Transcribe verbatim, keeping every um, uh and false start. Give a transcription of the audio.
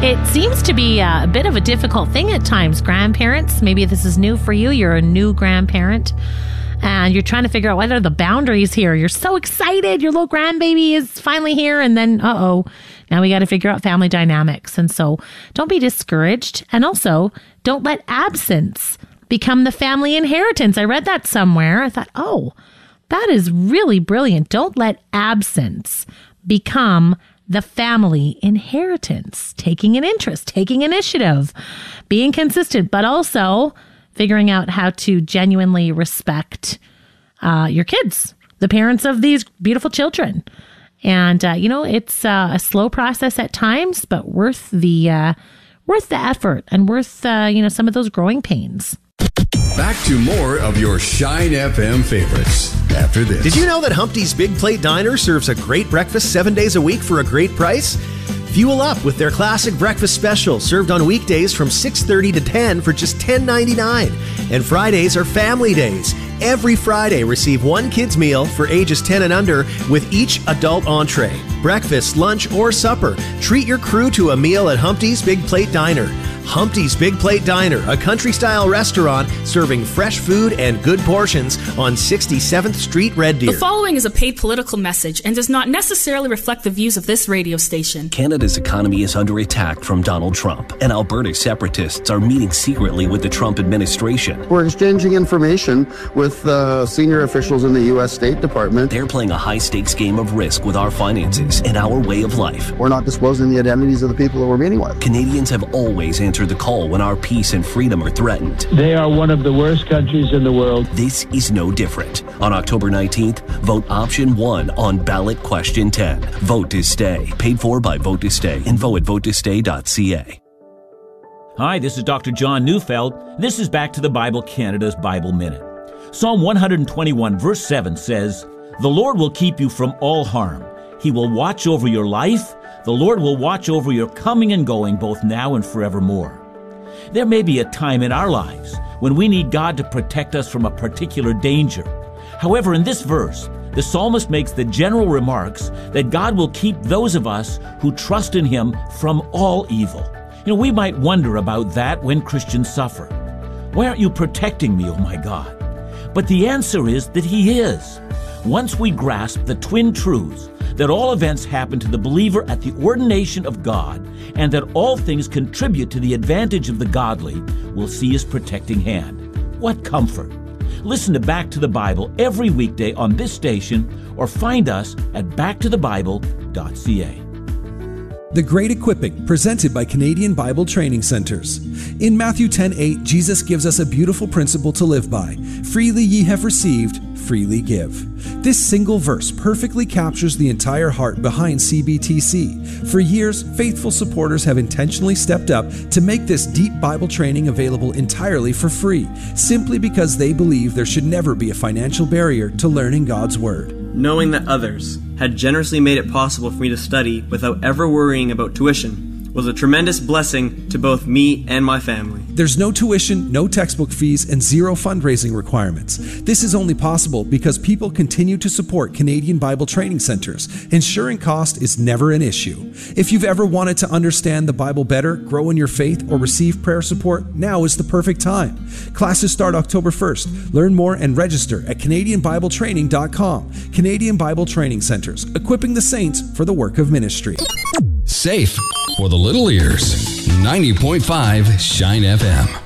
It seems to be a bit of a difficult thing at times, grandparents. Maybe this is new for you. You're a new grandparent and you're trying to figure out what are the boundaries here. You're so excited. Your little grandbaby is finally here. And then, uh-oh, now we got to figure out family dynamics. And so don't be discouraged. And also, don't let absence become the family inheritance. I read that somewhere. I thought, oh, that is really brilliant. Don't let absence become the family inheritance. Taking an interest, taking initiative, being consistent, but also figuring out how to genuinely respect uh, your kids, the parents of these beautiful children. And, uh, you know, it's uh, a slow process at times, but worth the uh, worth the effort and worth, uh, you know, some of those growing pains. Back to more of your Shine F M favorites after this. Did you know that Humpty's Big Plate Diner serves a great breakfast seven days a week for a great price? Fuel up with their classic breakfast special, served on weekdays from six thirty to ten for just ten ninety-nine. And Fridays are family days. Every Friday, receive one kid's meal for ages ten and under with each adult entree. Breakfast, lunch, or supper. Treat your crew to a meal at Humpty's Big Plate Diner. Humpty's Big Plate Diner, a country-style restaurant serving fresh food and good portions on sixty-seventh Street, Red Deer. The following is a paid political message and does not necessarily reflect the views of this radio station. Canada's economy is under attack from Donald Trump, and Alberta separatists are meeting secretly with the Trump administration. We're exchanging information with uh, senior officials in the U S State Department. They're playing a high-stakes game of risk with our finances and our way of life. We're not disclosing the identities of the people that we're meeting with. Canadians have always answered the call when our peace and freedom are threatened. They are one of the worst countries in the world. This is no different. On October nineteenth, vote option one on ballot question ten. Vote to stay. Paid for by Vote to Stay. Info at vote to stay dot c a. Hi, this is Doctor John Neufeld. This is Back to the Bible Canada's Bible Minute. Psalm one twenty-one verse seven says, "The Lord will keep you from all harm. He will watch over your life. The Lord will watch over your coming and going both now and forevermore." There may be a time in our lives when we need God to protect us from a particular danger. However, in this verse, the psalmist makes the general remarks that God will keep those of us who trust in Him from all evil. You know, we might wonder about that when Christians suffer. Why aren't you protecting me, oh my God? But the answer is that He is. Once we grasp the twin truths that all events happen to the believer at the ordination of God and that all things contribute to the advantage of the godly, we'll see His protecting hand. What comfort! Listen to Back to the Bible every weekday on this station or find us at back to the bible dot c a. The Great Equipping, presented by Canadian Bible Training Centers. In Matthew ten eight, Jesus gives us a beautiful principle to live by. Freely ye have received, freely give. This single verse perfectly captures the entire heart behind C B T C. For years, faithful supporters have intentionally stepped up to make this deep Bible training available entirely for free, simply because they believe there should never be a financial barrier to learning God's Word. Knowing that others had generously made it possible for me to study without ever worrying about tuition was a tremendous blessing to both me and my family. There's no tuition, no textbook fees, and zero fundraising requirements. This is only possible because people continue to support Canadian Bible Training Centers. Ensuring cost is never an issue. If you've ever wanted to understand the Bible better, grow in your faith, or receive prayer support, now is the perfect time. Classes start October first. Learn more and register at canadian bible training dot com. Canadian Bible Training Centers, equipping the saints for the work of ministry. Safe for the little ears. ninety point five Shine F M.